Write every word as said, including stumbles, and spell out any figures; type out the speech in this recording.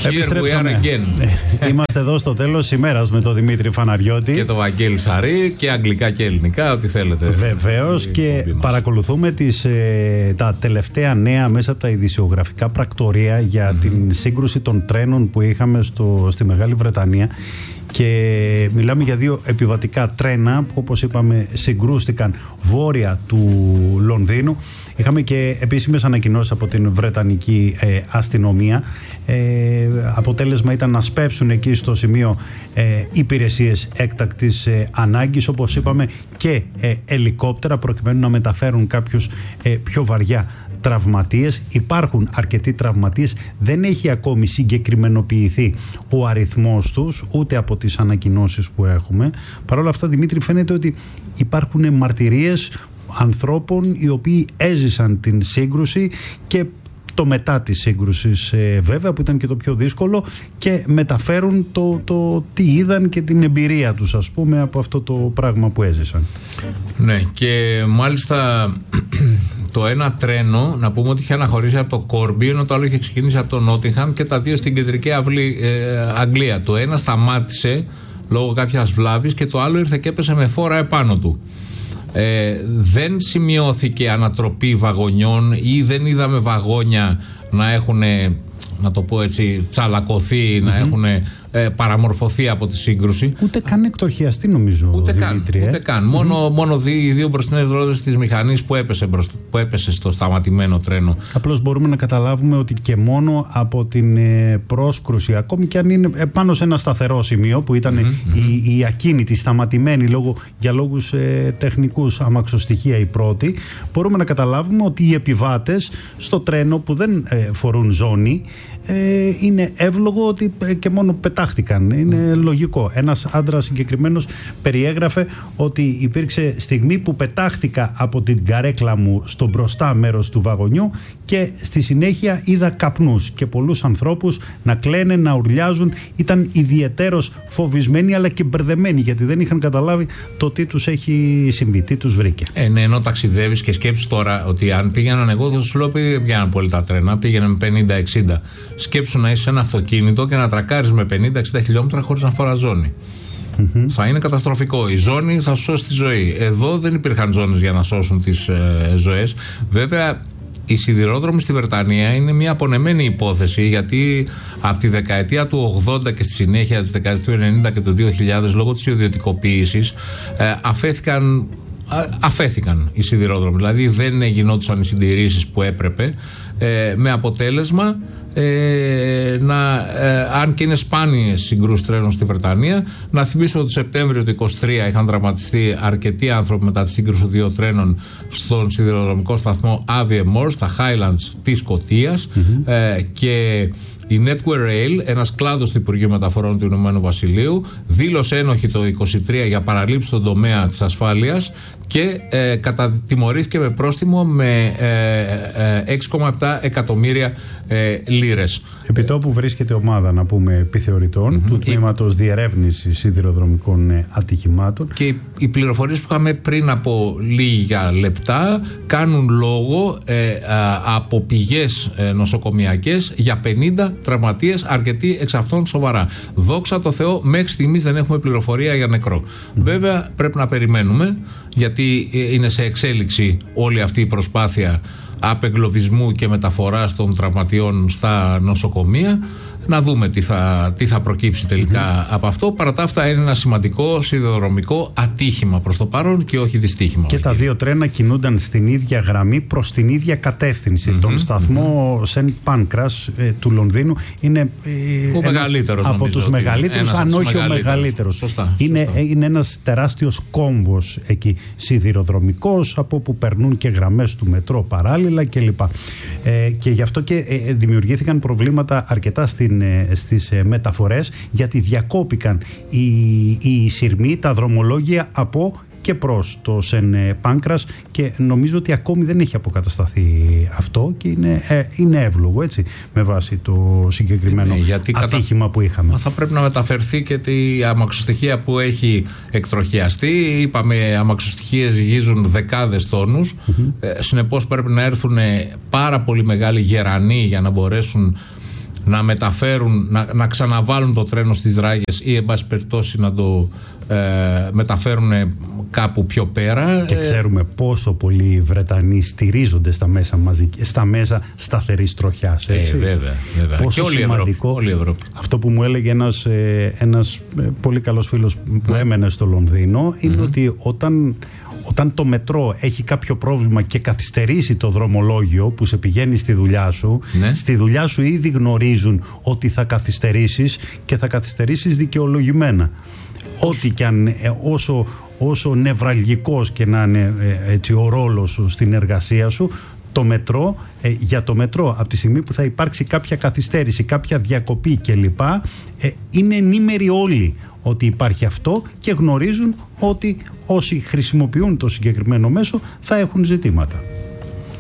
Επιστρέψαμε. Είμαστε εδώ στο τέλος της ημέρας με τον Δημήτρη Φαναριώτη και τον Βαγγέλη Σαρή και αγγλικά και ελληνικά, ό,τι θέλετε. Βεβαίως, και παρακολουθούμε τις, ε, τα τελευταία νέα μέσα από τα ειδησιογραφικά πρακτορία για mm-hmm. την σύγκρουση των τρένων που είχαμε στο, στη Μεγάλη Βρετανία. Και μιλάμε για δύο επιβατικά τρένα που, όπως είπαμε, συγκρούστηκαν βόρεια του Λονδίνου. Είχαμε και επίσημες ανακοινώσεις από την Βρετανική ε, αστυνομία. Ε, αποτέλεσμα ήταν να σπεύσουν εκεί στο σημείο ε, υπηρεσίες έκτακτης ε, ανάγκης, όπως είπαμε, και ε, ελικόπτερα προκειμένου να μεταφέρουν κάποιους ε, πιο βαριά τραυματίες. Υπάρχουν αρκετοί τραυματίες, δεν έχει ακόμη συγκεκριμενοποιηθεί ο αριθμός τους ούτε από τις ανακοινώσεις που έχουμε. Παρ' όλα αυτά, Δημήτρη, φαίνεται ότι υπάρχουν μαρτυρίες ανθρώπων οι οποίοι έζησαν την σύγκρουση και το μετά της σύγκρουσης, ε, βέβαια, που ήταν και το πιο δύσκολο, και μεταφέρουν το, το τι είδαν και την εμπειρία τους, ας πούμε, από αυτό το πράγμα που έζησαν. Ναι, και μάλιστα το ένα τρένο, να πούμε ότι είχε αναχωρήσει από το Κόρμπι, ενώ το άλλο είχε ξεκινήσει από το Νότιγχαμ, και τα δύο στην κεντρική αυλή, ε, Αγγλία. Το ένα σταμάτησε λόγω κάποιας βλάβης και το άλλο ήρθε και έπεσε με φόρα επάνω του. Ε, δεν σημειώθηκε ανατροπή βαγονιών ή δεν είδαμε βαγόνια να έχουν, να το πω έτσι, τσαλακωθεί, mm-hmm. να έχουν ε, παραμορφωθεί από τη σύγκρουση. Ούτε καν εκτροχιαστεί, νομίζω, ούτε Δημήτρη. Καν, ε? ούτε καν. Mm-hmm. Μόνο, μόνο δι, οι δύο μπροστινές ρόδες της μηχανής που έπεσε, μπροστα, που έπεσε στο σταματημένο τρένο. Απλώς μπορούμε να καταλάβουμε ότι και μόνο από την ε, πρόσκρουση, ακόμη και αν είναι πάνω σε ένα σταθερό σημείο που ήταν mm-hmm. η, η ακίνητη, σταματημένη λόγω, για λόγους ε, τεχνικούς, αμαξοστοιχεία η πρώτη, μπορούμε να καταλάβουμε ότι οι επιβάτες στο τρένο που δεν ε, φορούν ζώνη, ε, είναι εύλογο ότι ε, και μόνο πετάχτηκαν. Είναι mm. λογικό. Ένας άντρας συγκεκριμένος περιέγραφε ότι υπήρξε στιγμή που πετάχτηκα από την καρέκλα μου στο μπροστά μέρος του βαγονιού και στη συνέχεια είδα καπνούς και πολλούς ανθρώπους να κλαίνε, να ουρλιάζουν. Ήταν ιδιαιτέρως φοβισμένοι αλλά και μπερδεμένοι, γιατί δεν είχαν καταλάβει το τι τους έχει συμβεί, τι τους βρήκε. Ε, ναι, ενώ ταξιδεύεις και σκέψεις τώρα ότι αν πήγαιναν, εγώ θα σου λέω, επειδή δεν πήγαιναν πολύ τα τρένα, πήγαιναν με πενήντα εξήντα. Σκέψου να είσαι σε ένα αυτοκίνητο και να τρακάρεις με πενήντα εξήντα χιλιόμετρα χωρίς να φοράς ζώνη. Mm-hmm. Θα είναι καταστροφικό. Η ζώνη θα σου σώσει τη ζωή. Εδώ δεν υπήρχαν ζώνες για να σώσουν τις ε, ζωές. Βέβαια, οι σιδηρόδρομοι στη Βρετανία είναι μια απονεμένη υπόθεση, γιατί από τη δεκαετία του ογδόντα και στη συνέχεια της δεκαετίας του ενενήντα και του δύο χιλιάδες, λόγω της ιδιωτικοποίησης, ε, αφέθηκαν, α, αφέθηκαν οι σιδηρόδρομοι. Δηλαδή δεν γινόντουσαν οι συντηρήσεις που έπρεπε, ε, με αποτέλεσμα Ε, να, ε, αν και είναι σπάνιες συγκρούσεις τρένων στη Βρετανία, να θυμίσουμε ότι το Σεπτέμβριο του είκοσι τρία είχαν τραυματιστεί αρκετοί άνθρωποι μετά τη σύγκρουση δύο τρένων στον σιδηροδρομικό σταθμό Aviemore στα Highlands της Σκωτίας. Mm-hmm. ε, και η Network Rail, ένας κλάδος του Υπουργείου Μεταφορών του Ηνωμένου Βασιλείου, δήλωσε ένοχη το είκοσι τρία για παραλήψη στον τομέα της ασφάλειας και ε, κατατιμωρήθηκε με πρόστιμο με ε, ε, έξι κόμμα επτά εκατομμύρια ε, λίρες. Επιτόπου βρίσκεται ομάδα, να πούμε, επιθεωρητών mm-hmm. του τμήματος διερεύνησης σιδηροδρομικών ε, ατυχημάτων. Και οι, οι πληροφορίες που είχαμε πριν από λίγα λεπτά κάνουν λόγο ε, α, από πηγές ε, νοσοκομιακές για πενήντα τραυματίες, αρκετοί εξ αυτών σοβαρά. Δόξα τω Θεώ, μέχρι στιγμής δεν έχουμε πληροφορία για νεκρό. Mm-hmm. Βέβαια, πρέπει να περιμένουμε, γιατί είναι σε εξέλιξη όλη αυτή η προσπάθεια απεγκλωβισμού και μεταφοράς των τραυματιών στα νοσοκομεία. Να δούμε τι θα, τι θα προκύψει τελικά mm-hmm. από αυτό. Παρά τα αυτά, είναι ένα σημαντικό σιδηροδρομικό ατύχημα προς το παρόν και όχι δυστύχημα. Και τα δύο τρένα κινούνταν στην ίδια γραμμή προς την ίδια κατεύθυνση. Mm-hmm. Τον σταθμό mm-hmm. Σεντ Πάνκρας ε, του Λονδίνου είναι ε, ο μεγαλύτερος, από τους μεγαλύτερους, αν όχι ο μεγαλύτερος. Σωστά, είναι, σωστά. είναι ένας τεράστιος κόμβος εκεί, σιδηροδρομικός, από όπου περνούν και γραμμές του μετρό παράλληλα κλπ. Ε, και γι' αυτό και ε, δημιουργήθηκαν προβλήματα αρκετά στην στις μεταφορές, γιατί διακόπηκαν οι, οι σειρμοί, τα δρομολόγια από και προς το Σεν Πάνκρας, και νομίζω ότι ακόμη δεν έχει αποκατασταθεί αυτό και είναι, ε, είναι εύλογο, έτσι, με βάση το συγκεκριμένο ναι, ατύχημα κατα... που είχαμε. Μα θα πρέπει να μεταφερθεί και η αμαξοστοιχεία που έχει εκτροχιαστεί. Είπαμε, αμαξοστοιχείες ζυγίζουν δεκάδες τόνους. Mm-hmm. ε, συνεπώς πρέπει να έρθουν πάρα πολύ μεγάλοι γερανοί για να μπορέσουν να μεταφέρουν, να, να ξαναβάλουν το τρένο στις Ράγες ή εν πάση περιπτώσει να το ε, μεταφέρουν κάπου πιο πέρα. Και ξέρουμε πόσο πολλοί οι Βρετανοί στηρίζονται στα μέσα, μαζική, στα μέσα σταθερής τροχιάς. Έτσι. Ε, βέβαια, βέβαια. Πόσο και όλη σημαντικό. Η Ευρώπη, όλη η Ευρώπη. Αυτό που μου έλεγε ένας, ε, ένας πολύ καλός φίλος που ναι. έμενε στο Λονδίνο είναι mm-hmm. ότι όταν, όταν το μετρό έχει κάποιο πρόβλημα και καθυστερήσει το δρομολόγιο που σε πηγαίνει στη δουλειά σου, ναι. στη δουλειά σου ήδη γνωρίζουν ότι θα καθυστερήσεις και θα καθυστερήσεις δικαιολογημένα. Ό,τι και αν, όσο, όσο νευραλγικός και να είναι έτσι, ο ρόλος σου στην εργασία σου, το μετρό, ε, για το μετρό από τη στιγμή που θα υπάρξει κάποια καθυστέρηση, κάποια διακοπή κλπ, ε, είναι ενήμεροι όλοι ότι υπάρχει αυτό και γνωρίζουν ότι όσοι χρησιμοποιούν το συγκεκριμένο μέσο θα έχουν ζητήματα.